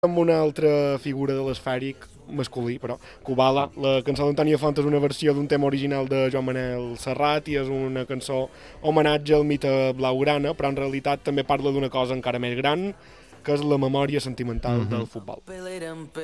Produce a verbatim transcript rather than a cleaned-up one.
amb una altra figura de l'esfèric masculí, però Kubala. La cançó d'Antònia Font és una versió d'un tema original de Joan Manel Serrat i és una cançó homenatge al mite blaugrana, però en realitat també parla d'una cosa encara més gran, que és la memòria sentimental mm-hmm. del futbol.